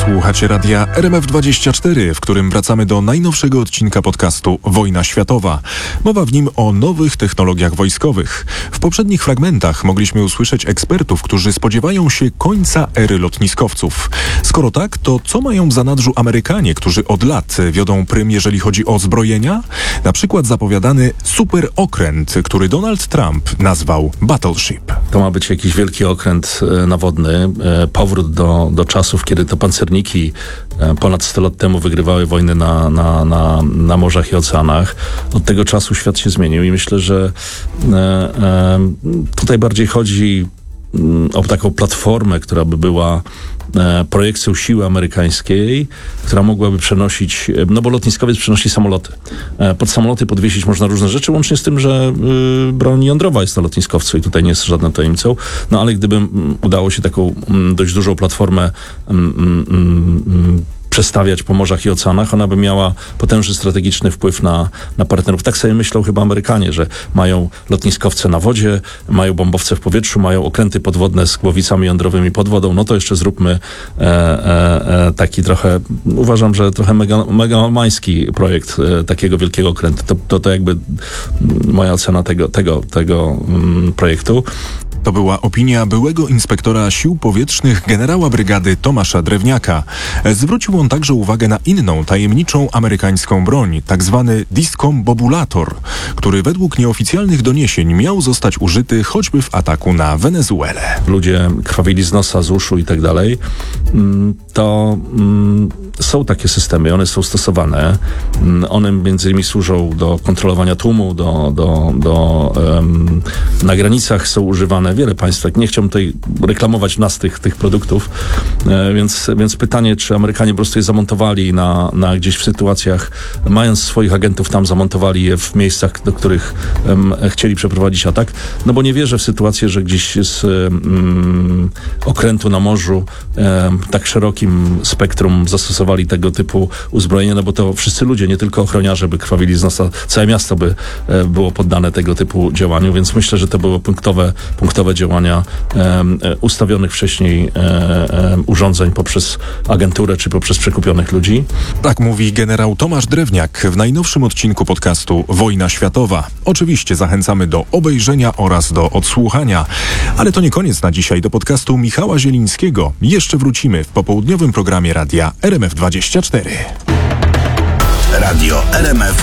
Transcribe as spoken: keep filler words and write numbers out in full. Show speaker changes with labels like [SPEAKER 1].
[SPEAKER 1] Słuchacie radia R M F dwadzieścia cztery, w którym wracamy do najnowszego odcinka podcastu Wojna Światowa. Mowa w nim o nowych technologiach wojskowych. W poprzednich fragmentach mogliśmy usłyszeć ekspertów, którzy spodziewają się końca ery lotniskowców. Skoro tak, to co mają w zanadrzu Amerykanie, którzy od lat wiodą prym, jeżeli chodzi o zbrojenia? Na przykład zapowiadany superokręt, który Donald Trump nazwał Battleship.
[SPEAKER 2] To ma być jakiś wielki okręt nawodny, powrót do, do czasów, kiedy to pancerniki ponad sto lat temu wygrywały wojny na, na, na, na morzach i oceanach. Od tego czasu świat się zmienił i myślę, że e, e, tutaj bardziej chodzi o taką platformę, która by była e, projekcją siły amerykańskiej, która mogłaby przenosić, no bo lotniskowiec przenosi samoloty. E, pod samoloty podwiesić można różne rzeczy, łącznie z tym, że y, broń jądrowa jest na lotniskowcu i tutaj nie jest żadną tajemnicą. No ale gdyby m, udało się taką m, dość dużą platformę m, m, m, przestawiać po morzach i oceanach, ona by miała potężny strategiczny wpływ na, na partnerów. Tak sobie myślą chyba Amerykanie, że mają lotniskowce na wodzie, mają bombowce w powietrzu, mają okręty podwodne z głowicami jądrowymi pod wodą, no to jeszcze zróbmy e, e, taki trochę, uważam, że trochę mega, megalomański projekt e, takiego wielkiego okrętu. To, to, to jakby moja ocena tego, tego, tego mm, projektu.
[SPEAKER 1] To była opinia byłego inspektora sił powietrznych generała brygady Tomasza Drewniaka. Zwrócił on także uwagę na inną, tajemniczą amerykańską broń, tak zwany discombobulator, który według nieoficjalnych doniesień miał zostać użyty choćby w ataku na Wenezuelę.
[SPEAKER 2] Ludzie krwawili z nosa, z uszu i tak dalej. To mm, są takie systemy, one są stosowane. One między innymi służą do kontrolowania tłumu, do, do, do um, na granicach są używane. Wiele państw, nie chciałbym tutaj reklamować nas tych, tych produktów, e, więc, więc pytanie, czy Amerykanie po prostu je zamontowali na, na gdzieś w sytuacjach, mając swoich agentów tam, zamontowali je w miejscach, do których um, chcieli przeprowadzić atak. No bo nie wierzę w sytuację, że gdzieś z um, okrętu na morzu um, tak szerokim spektrum zastosowali tego typu uzbrojenie, no bo to wszyscy ludzie, nie tylko ochroniarze by krwawili z nosa, całe miasto by e, było poddane tego typu działaniu, więc myślę, że to były punktowe, punktowe działania e, ustawionych wcześniej e, e, urządzeń poprzez agenturę czy poprzez przekupionych ludzi.
[SPEAKER 1] Tak mówi generał Tomasz Drewniak w najnowszym odcinku podcastu Wojna Światowa. Oczywiście zachęcamy do obejrzenia oraz do odsłuchania. Ale to nie koniec na dzisiaj. Do podcastu Michała Zielińskiego jeszcze wrócimy w popołudniowym programie radia R M F dwadzieścia cztery.
[SPEAKER 3] Radio R M F